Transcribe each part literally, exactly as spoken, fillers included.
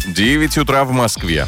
девять утра в Москве.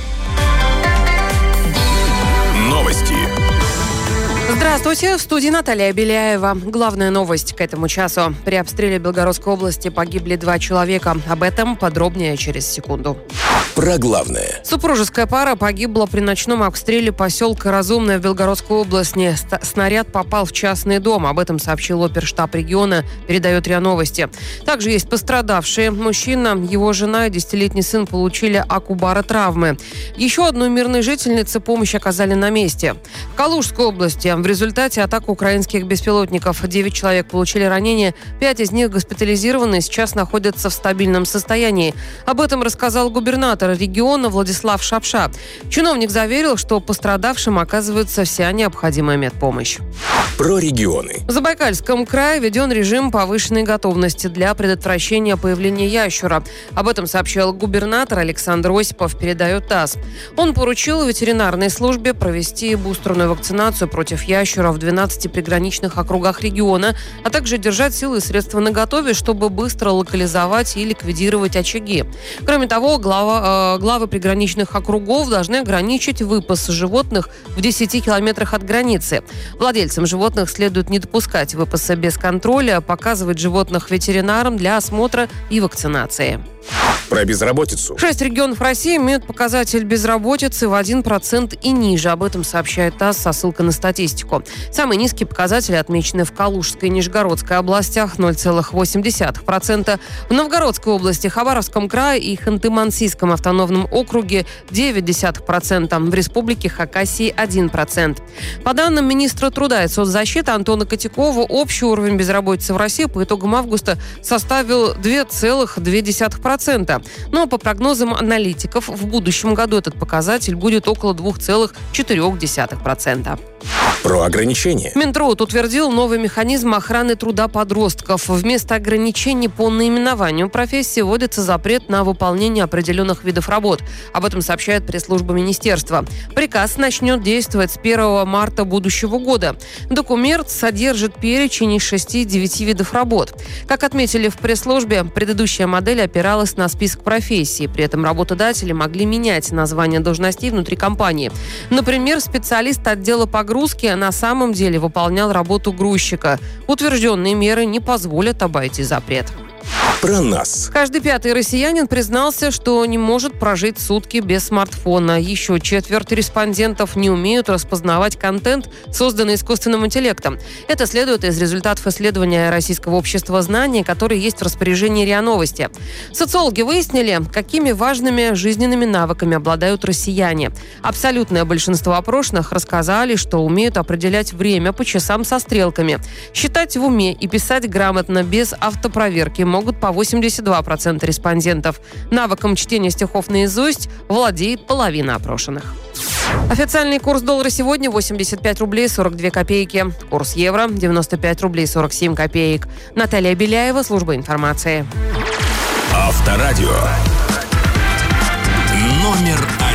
Новости. Здравствуйте, в студии Наталья Беляева. Главная новость к этому часу. При обстреле Белгородской области погибли два человека. Об этом подробнее через секунду. Про главное. Супружеская пара погибла при ночном обстреле поселка Разумное в Белгородской области. Снаряд попал в частный дом. Об этом сообщил оперштаб региона, передает РИА Новости. Также есть пострадавшие. Мужчина, его жена и десятилетний сын получили акубаротравмы. Еще одной мирной жительнице помощь оказали на месте. В Калужской области в результате атак украинских беспилотников девять человек получили ранения. Пять из них госпитализированы, сейчас находятся в стабильном состоянии. Об этом рассказал губернатор региона Владислав Шапша. Чиновник заверил, что пострадавшим оказывается вся необходимая медпомощь. Про регионы. В Забайкальском крае введен режим повышенной готовности для предотвращения появления ящура. Об этом сообщил губернатор Александр Осипов, передает ТАСС. Он поручил ветеринарной службе провести бустерную вакцинацию против ящура в двенадцати приграничных округах региона, а также держать силы и средства наготове, чтобы быстро локализовать и ликвидировать очаги. Кроме того, глава, э, главы приграничных округов должны ограничить выпас животных в десяти километрах от границы. Владельцам животных следует не допускать выпаса без контроля, показывать животных ветеринарам для осмотра и вакцинации. Про безработицу. Шесть регионов России имеют показатель безработицы в один процент и ниже. Об этом сообщает ТАСС со ссылкой на статистику. Самые низкие показатели отмечены в Калужской и Нижегородской областях – ноль целых восемь десятых процента. В Новгородской области, Хабаровском крае и Ханты-Мансийском автономном округе – девять десятых процента. В республике Хакасии – один процент. По данным министра труда и соцзащиты Антона Котякова, общий уровень безработицы в России по итогам августа составил два целых две десятых процента. Но по прогнозам аналитиков, в будущем году этот показатель будет около два целых четыре десятых процента. Про ограничения. Минтруд утвердил новый механизм охраны труда подростков. Вместо ограничений по наименованию профессии вводится запрет на выполнение определенных видов работ. Об этом сообщает пресс-служба министерства. Приказ начнет действовать с первого марта будущего года. Документ содержит перечень из шести-девяти видов работ. Как отметили в пресс-службе, предыдущая модель опиралась на список профессий. При этом работодатели могли менять название должностей внутри компании. Например, специалист отдела погрузки на самом деле выполнял работу грузчика. Утвержденные меры не позволят обойти запрет. Про нас. Каждый пятый россиянин признался, что не может прожить сутки без смартфона. Еще четверть респондентов не умеют распознавать контент, созданный искусственным интеллектом. Это следует из результатов исследования Российского общества знаний, которое есть в распоряжении РИА Новости. Социологи выяснили, какими важными жизненными навыками обладают россияне. Абсолютное большинство опрошенных рассказали, что умеют определять время по часам со стрелками. Считать в уме и писать грамотно без автопроверки могут по восемьдесят два процента респондентов. Навыком чтения стихов наизусть владеет половина опрошенных. Официальный курс доллара сегодня восемьдесят пять рублей сорок две копейки. Курс евро девяносто пять рублей сорок семь копеек. Наталья Беляева, служба информации. Авторадио.